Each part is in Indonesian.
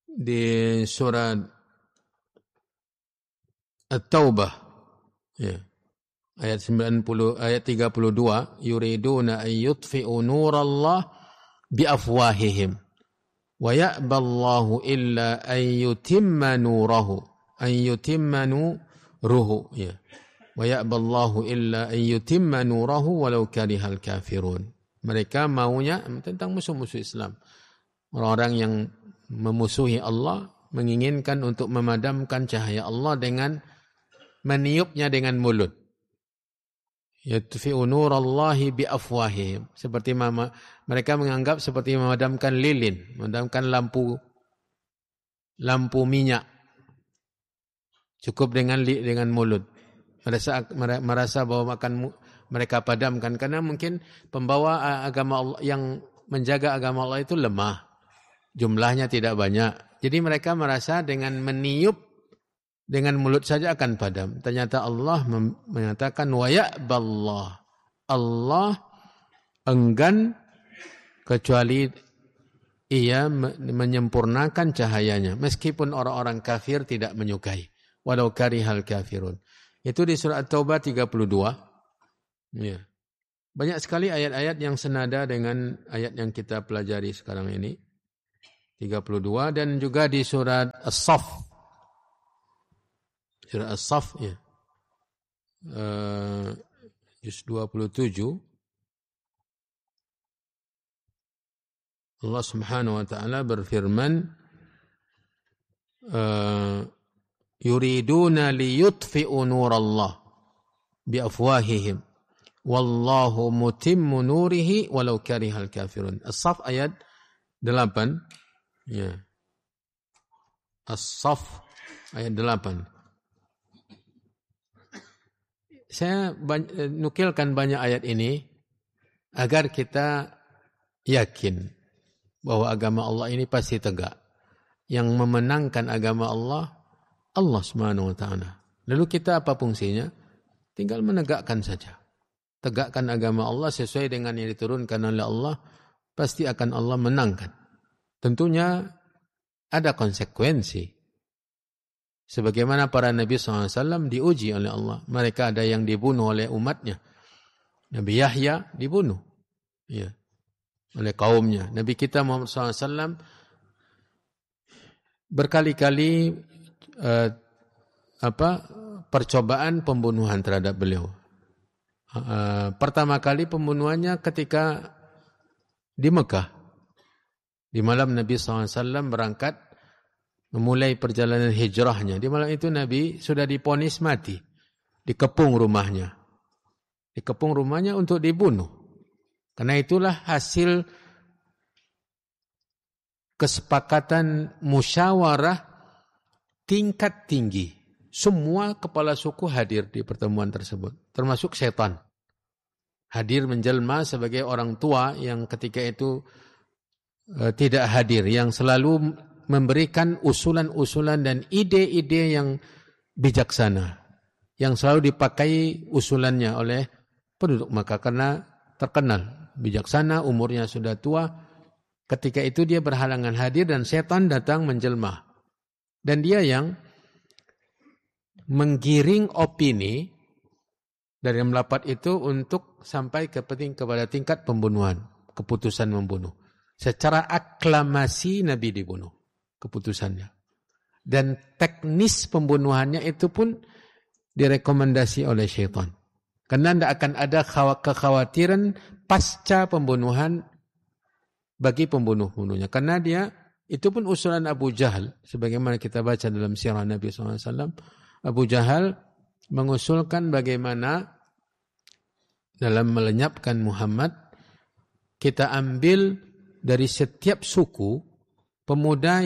di surat At-Taubah, ya, ayat 90, ayat 32, yuriduna an yutfi'u nurallah biafwahihim wa ya'ballahu illa an yutimma nuruhu ya, wa ya'ballahu illa an yutimma nuruhu walau karihal kafirun. Mereka maunya tentang musuh-musuh Islam, orang-orang yang memusuhi Allah, menginginkan untuk memadamkan cahaya Allah dengan meniupnya dengan mulut. Yatfi'u nurallahi biafwahihim, seperti mereka menganggap seperti memadamkan lilin, memadamkan lampu minyak. Cukup dengan mulut. Merasa bahwa mereka padamkan karena mungkin pembawa agama Allah yang menjaga agama Allah itu lemah. Jumlahnya tidak banyak. Jadi mereka merasa dengan meniup dengan mulut saja akan padam. Ternyata Allah mengatakan wa ya'ballah. Allah enggan kecuali ia menyempurnakan cahayanya. Meskipun orang-orang kafir tidak menyukai. Walau karihal kafirun. Itu di surat At-Taubah 32. Ya. Banyak sekali ayat-ayat yang senada dengan ayat yang kita pelajari sekarang ini. 32 dan juga di surat As-Saff. Surat As-Saff, ya. Juz 27. Allah Subhanahu wa taala berfirman, yuriduna liyutfi'u nurallah biafwahihim wallahu mutimmu nurihi walau karihal kafirun. As-Saff ayat 8. Ya. As-Saff ayat 8. Saya nukilkan banyak ayat ini agar kita yakin bahwa agama Allah ini pasti tegak. Yang memenangkan agama Allah, Allah Subhanahu wa taala. Lalu kita apa fungsinya? Tinggal menegakkan saja. Tegakkan agama Allah sesuai dengan yang diturunkan oleh Allah, pasti akan Allah menangkan. Tentunya ada konsekuensi. Sebagaimana para Nabi SAW diuji oleh Allah. Mereka ada yang dibunuh oleh umatnya. Nabi Yahya dibunuh, ya, oleh kaumnya. Nabi kita Muhammad SAW berkali-kali percobaan pembunuhan terhadap beliau. Pertama kali pembunuhannya ketika di Mekah. Di malam Nabi SAW berangkat memulai perjalanan hijrahnya. Di malam itu Nabi sudah diponis mati. Dikepung rumahnya. Dikepung rumahnya untuk dibunuh. Karena itulah hasil kesepakatan musyawarah tingkat tinggi. Semua kepala suku hadir di pertemuan tersebut. Termasuk setan. Hadir menjelma sebagai orang tua yang ketika itu tidak hadir. Yang selalu memberikan usulan-usulan dan ide-ide yang bijaksana. Yang selalu dipakai usulannya oleh penduduk Makkah karena terkenal. Bijaksana, umurnya sudah tua. Ketika itu dia berhalangan hadir dan setan datang menjelma. Dan dia yang menggiring opini dari melapat itu untuk sampai kepada tingkat pembunuhan. Keputusan membunuh. Secara aklamasi Nabi dibunuh. Keputusannya. Dan teknis pembunuhannya itu pun direkomendasi oleh syaitan. Karena tidak akan ada kekhawatiran pasca pembunuhan bagi pembunuh-pembunuhnya. Karena dia, itu pun usulan Abu Jahal. Sebagaimana kita baca dalam sirah Nabi SAW. Abu Jahal mengusulkan bagaimana dalam melenyapkan Muhammad, kita ambil dari setiap suku pemuda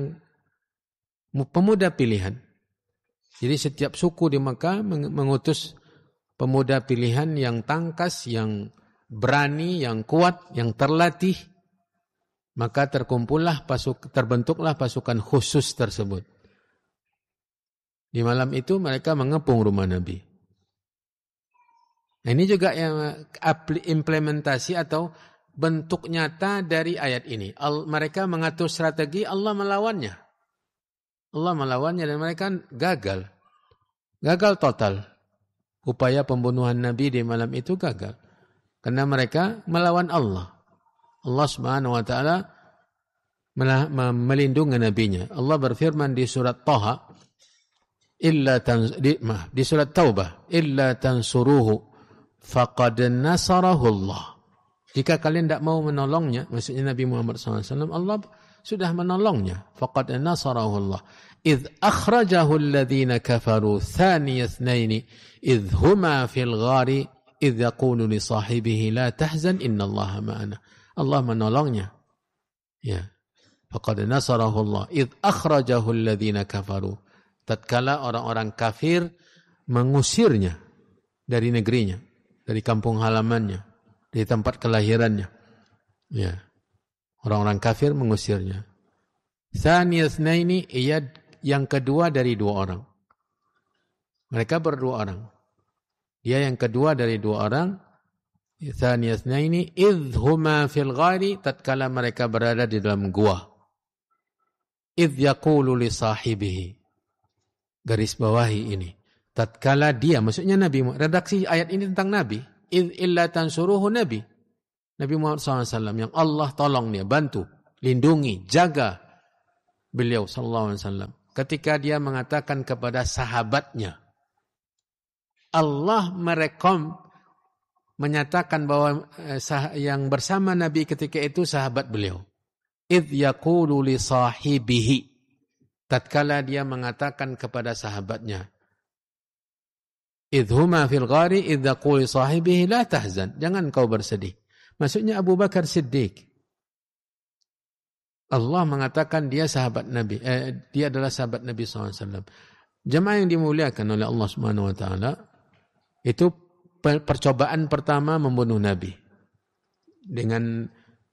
pilihan. Jadi setiap suku di Makkah mengutus pemuda pilihan yang tangkas, yang berani, yang kuat, yang terlatih. Maka terbentuklah pasukan khusus tersebut. Di malam itu mereka mengepung rumah Nabi. Nah, ini juga yang implementasi atau bentuk nyata dari ayat ini. Mereka mengatur strategi, Allah melawannya. Allah melawannya dan mereka gagal. Gagal total. Upaya pembunuhan Nabi di malam itu gagal. Karena mereka melawan Allah. Allah Subhanahu wa taala melindungi nabinya. Allah berfirman di surat Taha, di surat Taubah, illa tansuruhu faqad nasarahu Allah. Jika kalian tidak mau menolongnya, maksudnya Nabi Muhammad SAW, Allah sudah menolongnya. Faqad nasarahu Allah. إذ أخرجه الذين كفروا ثاني اثنين إذ هما في الغار إذ يقول لصاحبه لا تحزن إن الله معنا. Allah menolongnya. Ya. Faqad nasarahu Allah إذ أخرجه الذين كفروا. Tatkala orang-orang kafir mengusirnya dari negerinya, dari kampung halamannya, dari tempat kelahirannya. Ya. Orang-orang kafir mengusirnya. Tsani itsnaini, ia yang kedua dari dua orang. Mereka berdua orang. Dia yang kedua dari dua orang. Tsani itsnaini idh huma fil ghari, tatkala mereka berada di dalam gua. Idh yaqulu li sahibihi. Garis bawahi ini. Tatkala dia, maksudnya Nabi, redaksi ayat ini tentang Nabi. Idh illa tansuruhu Nabi. Nabi Muhammad SAW yang Allah tolong dia, bantu, lindungi, jaga beliau sallallahu alaihi wasallam. Ketika dia mengatakan kepada sahabatnya, Allah menyatakan bahwa yang bersama Nabi ketika itu sahabat beliau. Idh yaqulu li sahibihi. Tatkala dia mengatakan kepada sahabatnya, idhuma fil ghari idh yaqulu li sahibihi la tahzan. Jangan kau bersedih. Maksudnya Abu Bakar Siddiq. Allah mengatakan dia sahabat Nabi, dia adalah sahabat Nabi SAW. Jemaah yang dimuliakan oleh Allah Subhanahu Wa Taala, itu percobaan pertama membunuh Nabi dengan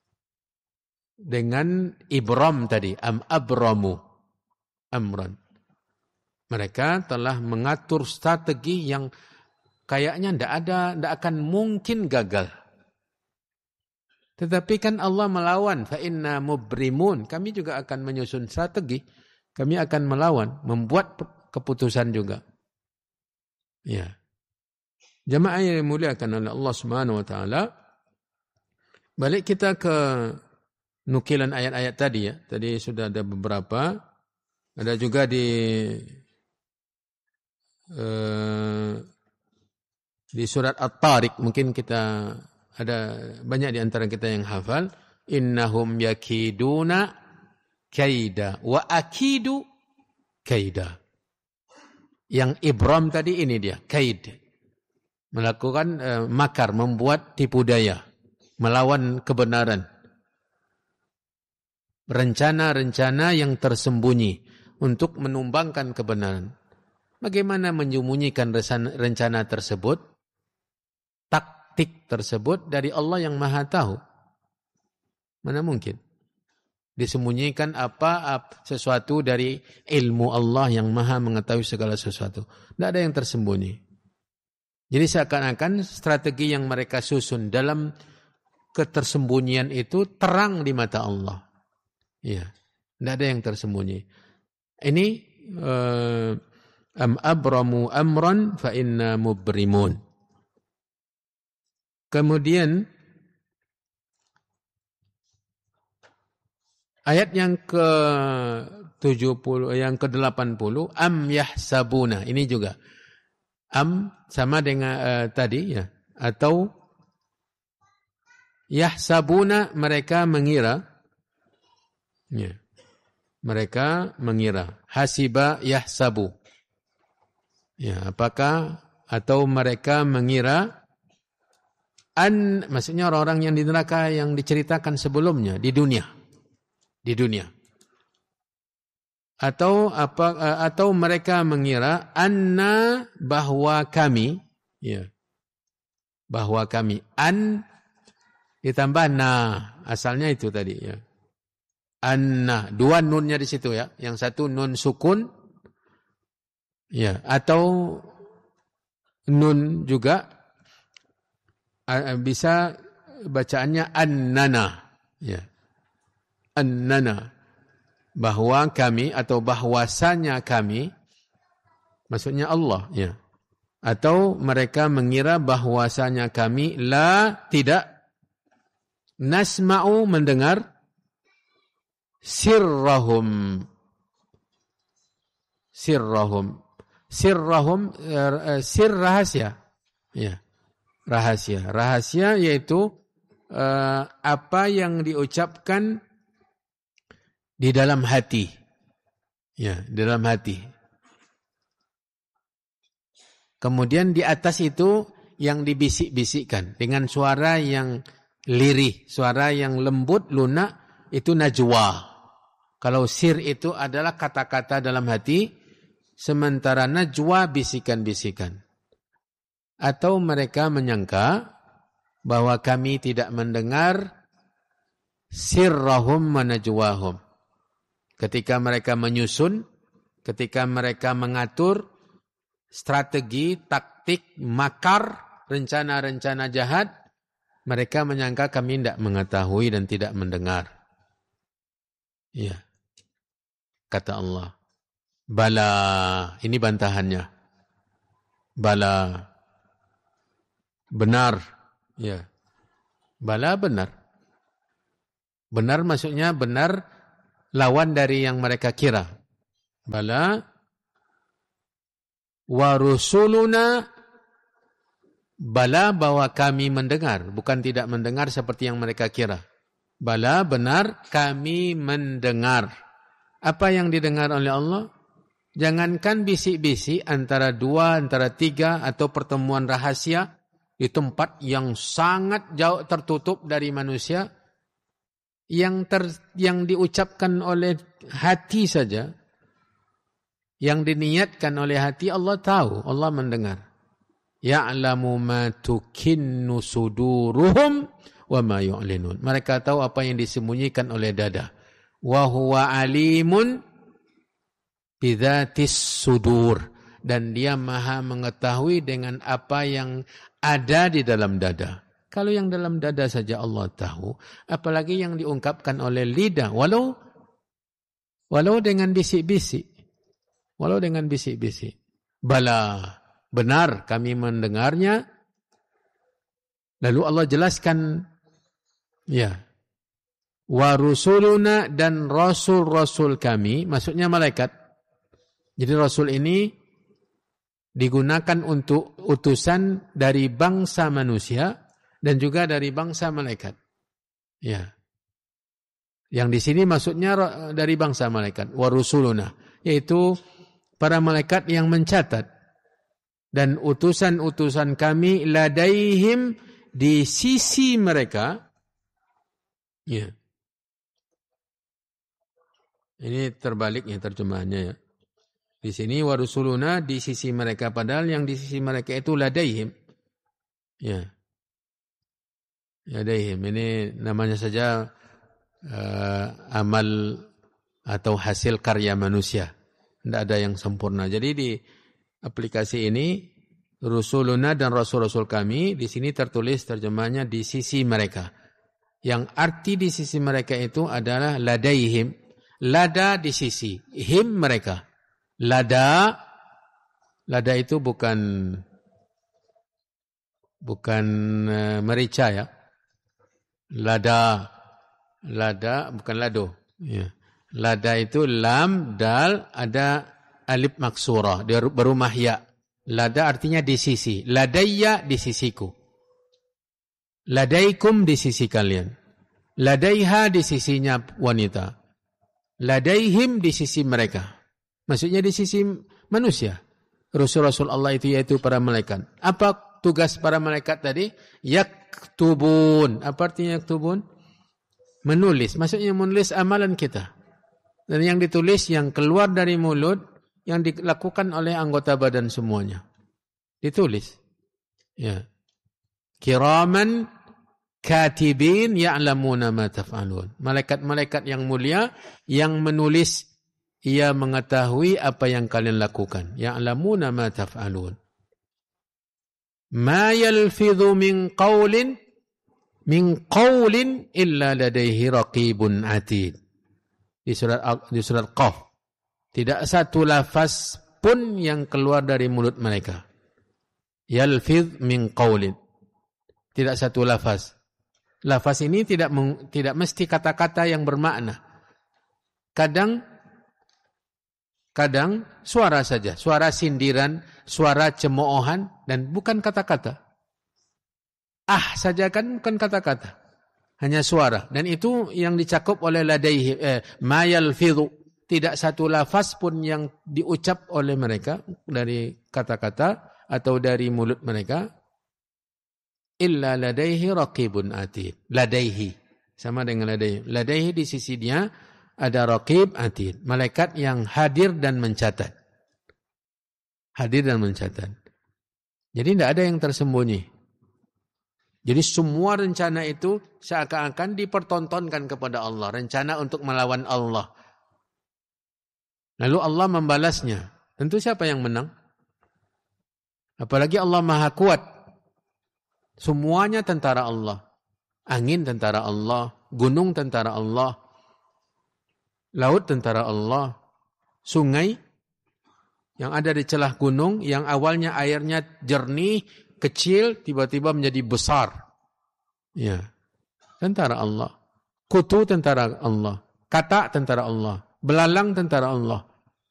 ibram tadi, abramu, amran. Mereka telah mengatur strategi yang kayaknya tidak akan mungkin gagal. Tetapi kan Allah melawan, fa inna mubrimun. Kami juga akan menyusun strategi. Kami akan melawan, membuat keputusan juga. Ya. Jemaah yang dimuliakan oleh Allah Subhanahu wa taala. Balik kita ke nukilan ayat-ayat tadi ya. Tadi sudah ada beberapa. Ada juga di surat At-Tariq, mungkin kita ada banyak di antara kita yang hafal. Innahum yakiduna kaida wa akidu kaida. Yang ibram tadi ini dia, kaid. Melakukan makar, membuat tipu daya, melawan kebenaran. Rencana-rencana yang tersembunyi untuk menumbangkan kebenaran. Bagaimana menyembunyikan rencana tersebut? Taktik tersebut dari Allah yang Maha Tahu. Mana mungkin disembunyikan sesuatu dari ilmu Allah yang Maha mengetahui segala sesuatu. Tidak ada yang tersembunyi. Jadi seakan-akan strategi yang mereka susun dalam ketersembunyian itu terang di mata Allah. Iya, tidak ada yang tersembunyi. Ini am abramu amran fa inna mubrimun. Kemudian ayat yang ke-70, yang ke-80, am yahsabuna. Ini juga am sama dengan tadi ya, atau yahsabuna, mereka mengira. Ya. Mereka mengira. Hasiba yahsabu. Ya, apakah atau mereka mengira maksudnya orang-orang yang di neraka yang diceritakan sebelumnya di dunia. Di dunia. Atau mereka mengira anna, bahwa kami, ya. Bahwa kami, an ditambah na, asalnya itu tadi ya. Anna, dua nunnya di situ ya. Yang satu nun sukun, ya, atau nun juga bisa bacaannya annana, ya. Annana, bahwa kami atau bahwasanya kami, maksudnya Allah, ya. Atau mereka mengira bahwasanya kami tidak nasma'u mendengar sirrahum sir rahasia, ya, rahasia yaitu apa yang diucapkan di dalam hati, ya, di dalam hati. Kemudian di atas itu yang dibisik-bisikkan dengan suara yang lirih, suara yang lembut, lunak, itu najwa. Kalau sir itu adalah kata-kata dalam hati, sementara najwa bisikan-bisikan. Atau mereka menyangka bahwa kami tidak mendengar sirrahum wa najwahum. Ketika mereka menyusun, ketika mereka mengatur strategi, taktik, makar, rencana-rencana jahat, mereka menyangka kami tidak mengetahui dan tidak mendengar. Ya. Kata Allah. Bala, ini bantahannya. Bala. Benar. Ya. Bala benar. Benar maksudnya benar lawan dari yang mereka kira. Bala wa rusuluna, bala bahwa kami mendengar, bukan tidak mendengar seperti yang mereka kira. Bala benar kami mendengar. Apa yang didengar oleh Allah? Jangankan bisik-bisik antara dua, antara tiga, atau pertemuan rahasia di tempat yang sangat jauh tertutup dari manusia, yang diucapkan oleh hati saja, yang diniatkan oleh hati, Allah tahu, Allah mendengar. Ya'lamu ma tukinnu suduruhum wa ma yu'linun. Mereka tahu apa yang disembunyikan oleh dada. Wa huwa alimun bidzatis sudur. Dan dia maha mengetahui dengan apa yang ada di dalam dada. Kalau yang dalam dada saja Allah tahu, apalagi yang diungkapkan oleh lidah, walau dengan bisik-bisik. Walau dengan bisik-bisik. Bala, benar kami mendengarnya. Lalu Allah jelaskan, ya, wa rusuluna, dan rasul-rasul kami, maksudnya malaikat. Jadi rasul ini digunakan untuk utusan dari bangsa manusia dan juga dari bangsa malaikat. Ya. Yang di sini maksudnya dari bangsa malaikat, wa rusuluna, yaitu para malaikat yang mencatat, dan utusan-utusan kami ladaihim, di sisi mereka. Ya. Ini terbaliknya terjemahannya, ya. Di sini warusuluna, di sisi mereka, padahal yang di sisi mereka itu ladaihim. Ya. Ladaihim ini namanya saja amal atau hasil karya manusia. Tidak ada yang sempurna. Jadi di aplikasi ini, rusuluna dan rasul-rasul kami, di sini tertulis terjemahnya di sisi mereka. Yang arti di sisi mereka itu adalah ladaihim. Lada di sisi, him mereka. Lada itu bukan merica, ya. Lada bukan lado. Ya. Lada itu lam, dal, ada alif maksurah, berumah ya. Lada artinya di sisi. Ladayya di sisiku. Ladaikum di sisi kalian. Ladaiha di sisinya wanita. Ladaihim di sisi mereka. Maksudnya di sisi manusia. Rasul-Rasul Allah itu yaitu para malaikat. Apa tugas para malaikat tadi? Yaktubun. Apa artinya yaktubun? Menulis. Maksudnya menulis amalan kita. Dan yang ditulis, yang keluar dari mulut, yang dilakukan oleh anggota badan semuanya. Ditulis. Ya. Kiraman katibin ya'lamuna ma taf'alun. Malaikat-malaikat yang mulia yang menulis, ia mengetahui apa yang kalian lakukan. Ya'lamuna ma taf'alun. Ma yalfidhu min qawlin illa ladaihi raqibun atid. di surat Qaf. Tidak satu lafaz pun yang keluar dari mulut mereka. Yalfidh min qaulin. Tidak satu lafaz. Lafaz ini tidak mesti kata-kata yang bermakna. Kadang suara saja, suara sindiran, suara cemoohan, dan bukan kata-kata. Saja kan bukan kata-kata, hanya suara. Dan itu yang dicakup oleh ladaihi, ma yalfidhu. Tidak satu lafaz pun yang diucap oleh mereka dari kata-kata atau dari mulut mereka. Illa ladaihi raqibun atid. Ladaihi. Sama dengan ladaihi. Ladaihi di sisi dia ada raqib atid. Malaikat yang hadir dan mencatat. Hadir dan mencatat. Jadi tidak ada yang tersembunyi. Jadi semua rencana itu seakan-akan dipertontonkan kepada Allah. Rencana untuk melawan Allah. Lalu Allah membalasnya. Tentu siapa yang menang? Apalagi Allah Maha Kuat. Semuanya tentara Allah. Angin tentara Allah. Gunung tentara Allah. Laut tentara Allah. Sungai yang ada di celah gunung, yang awalnya airnya jernih, kecil, tiba-tiba menjadi besar. Ya, tentara Allah. Kutu tentara Allah. Katak tentara Allah. Belalang tentara Allah.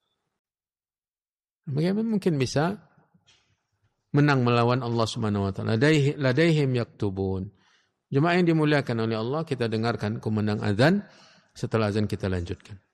Bagaimana mungkin bisa menang melawan Allah Subhanahu wa taala? Ladaihim yaktubun. Jemaah yang dimuliakan oleh Allah, kita dengarkan kumandang azan. Setelah azan kita lanjutkan.